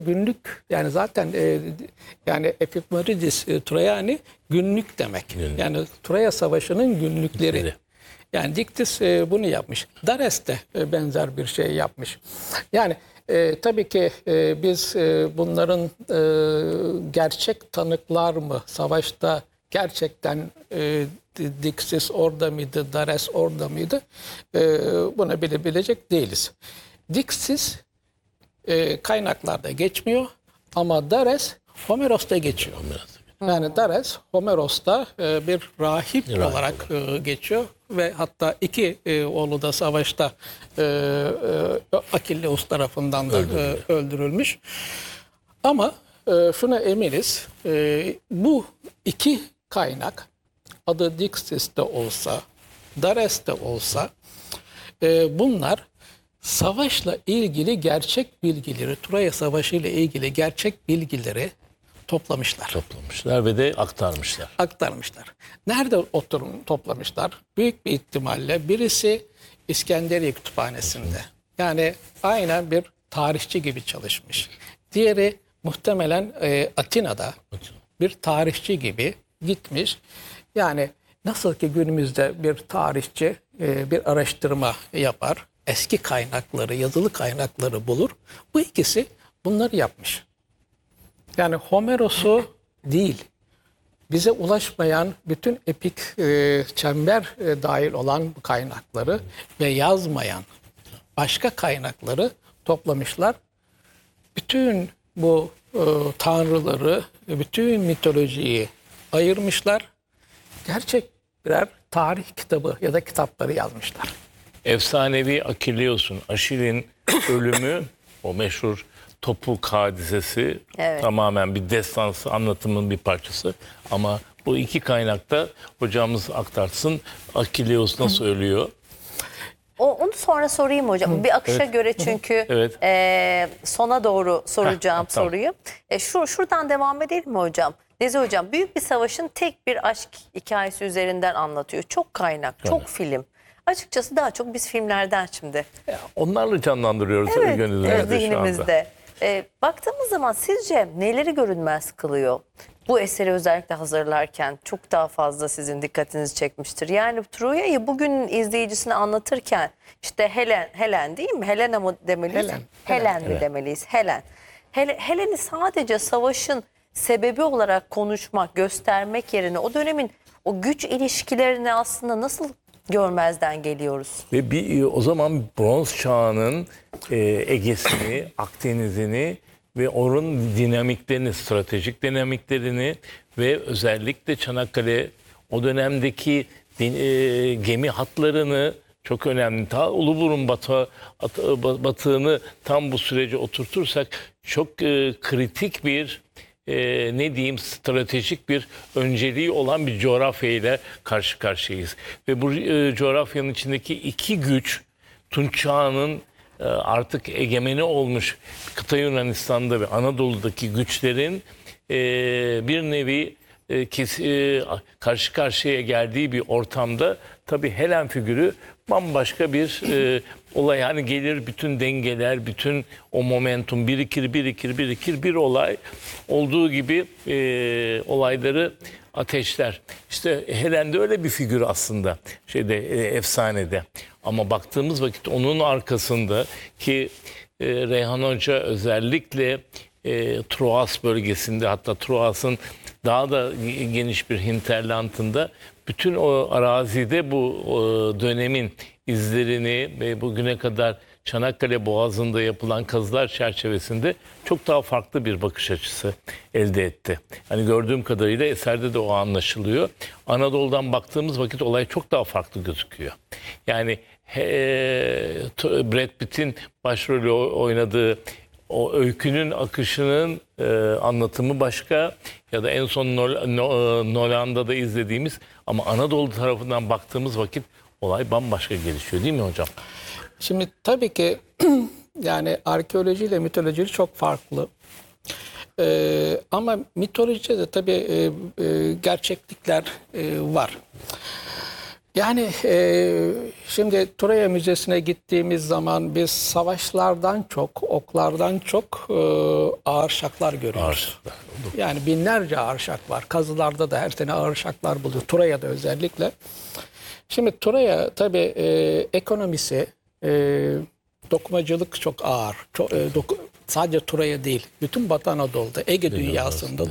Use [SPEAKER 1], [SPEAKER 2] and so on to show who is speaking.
[SPEAKER 1] günlük, yani zaten yani Epimerides Traiani günlük demek. Yani Troya Savaşı'nın günlükleri. Yani Diktis bunu yapmış. Dares de benzer bir şey yapmış. Yani tabii ki biz bunların gerçek tanıklar mı? Savaşta gerçekten Diksis orada mıydı, Dares orada mıydı? Bunu bilebilecek değiliz. Diksis kaynaklarda geçmiyor ama Dares Homeros'ta geçiyor. Yani Dares Homeros'ta bir rahip olarak geçiyor ve hatta iki oğlu da savaşta Akilleus tarafından da öldürülmüş. Ama şuna eminiz, bu iki kaynak, adı Diksis de olsa, Dares de olsa, bunlar savaşla ilgili gerçek bilgileri, Troya Savaşı ile ilgili gerçek bilgileri toplamışlar
[SPEAKER 2] ve de aktarmışlar.
[SPEAKER 1] Nerede toplamışlar? Büyük bir ihtimalle birisi İskenderiye Kütüphanesi'nde. Yani aynen bir tarihçi gibi çalışmış. Diğeri muhtemelen Atina'da bir tarihçi gibi gitmiş. Yani nasıl ki günümüzde bir tarihçi bir araştırma yapar, eski kaynakları, yazılı kaynakları bulur. Bu ikisi bunları yapmış. Yani Homeros'u değil, bize ulaşmayan bütün epik çember dahil olan bu kaynakları ve yazmayan başka kaynakları toplamışlar. Bütün bu tanrıları, bütün mitolojiyi ayırmışlar. Gerçek birer tarih kitabı ya da kitapları yazmışlar.
[SPEAKER 2] Efsanevi Akilleus'un, Aşil'in ölümü, o meşhur topuk hadisesi, tamamen bir destansı anlatımın bir parçası. Ama bu iki kaynakta hocamız aktarsın, Akilleus nasıl ölüyor?
[SPEAKER 3] Onu sonra sorayım hocam. Bir akışa göre çünkü sona doğru soracağım soruyu. Şuradan devam edelim mi hocam? Nezi hocam, büyük bir savaşın tek bir aşk hikayesi üzerinden anlatıyor. Çok kaynak, çok film. Açıkçası daha çok biz filmlerden şimdi.
[SPEAKER 2] Onlarla canlandırıyoruz
[SPEAKER 3] zihnimizde. Baktığımız zaman sizce neleri görünmez kılıyor? Bu eseri özellikle hazırlarken çok daha fazla sizin dikkatinizi çekmiştir. Yani Troya'yı bugün izleyicisine anlatırken işte Helen değil mi? Helena mı demeliyiz? Helen mi demeliyiz? Helen'i sadece savaşın sebebi olarak konuşmak, göstermek yerine o dönemin o güç ilişkilerini aslında nasıl görmezden geliyoruz?
[SPEAKER 2] Ve o zaman Bronz Çağı'nın Ege'sini, Akdeniz'ini ve onun dinamiklerini, stratejik dinamiklerini ve özellikle Çanakkale o dönemdeki gemi hatlarını çok önemli. Ta Uluburun batığını tam bu sürece oturtursak çok kritik bir stratejik bir önceliği olan bir coğrafyayla karşı karşıyayız. Ve bu coğrafyanın içindeki iki güç Tunç Çağı'nın artık egemeni olmuş kıta Yunanistan'da ve Anadolu'daki güçlerin bir nevi karşı karşıya geldiği bir ortamda tabii Helen figürü bambaşka bir olay. Yani gelir bütün dengeler, bütün o momentum birikir bir olay olduğu gibi olayları ateşler. İşte Helen de öyle bir figür aslında efsanede. Ama baktığımız vakit onun arkasında ki Reyhan Hoca özellikle Troas bölgesinde, hatta Troas'ın daha da geniş bir hinterlandında bütün o arazide bu dönemin izlerini ve bugüne kadar Çanakkale Boğazı'nda yapılan kazılar çerçevesinde çok daha farklı bir bakış açısı elde etti. Hani gördüğüm kadarıyla eserde de o anlaşılıyor. Anadolu'dan baktığımız vakit olay çok daha farklı gözüküyor. Yani Brad Pitt'in başrolü oynadığı o öykünün akışının anlatımı başka, ya da en son Nolan'da da izlediğimiz, ama Anadolu tarafından baktığımız vakit olay bambaşka gelişiyor değil mi hocam?
[SPEAKER 1] Şimdi tabii ki yani arkeoloji ile mitoloji çok farklı. Ama mitolojide de tabii gerçeklikler var. Yani şimdi Troya Müzesi'ne gittiğimiz zaman biz savaşlardan çok, oklardan çok ağır şaklar görüyoruz. Yani binlerce ağır şak var. Kazılarda da her sene ağır şaklar buluyor. Troya'da özellikle. Şimdi Troya tabii ekonomisi, dokumacılık çok ağır. Sadece Troya değil, bütün Batı Anadolu'da, Ege dünyasında